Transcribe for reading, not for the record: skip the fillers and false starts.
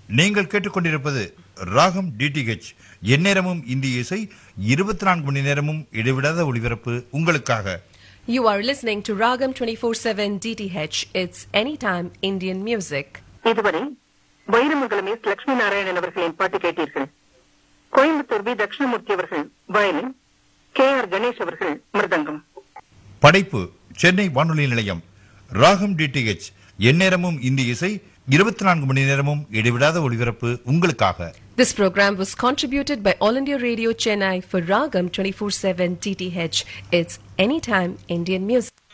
நீங்கள் கேட்டுக்கொண்டிருப்பது ராகம் டிடிஹெச். எந்நேரமும் இந்திய இசை, 24 மணி நேரமும் இடைவிடாத ஒளிபரப்பு உங்களுக்காக. You are listening to Ragam 24/7 DTH. It's anytime Indian music. இதுவரை வைரமங்கலம் எஸ். லட்சுமி நாராயணன் அவர்களின் பாட்டு கேட்டீர்கள். கோயம்புத்தூர் வி. தட்சிணமூர்த்தி அவர்கள் வயலின், KR கணேஷ் அவர்கள் மிருதங்கம். படைப்பு சென்னை வானொலி நிலையம். ராகம் டிடிஹெச், எந்நேரமும் இந்திய இசை, 24 மணி நேரமும் இடைவிடாத ஒளிபரப்பு உங்களுக்காக. This program was contributed by All India Radio Chennai for Ragam 24/7 DTH. It's anytime Indian music.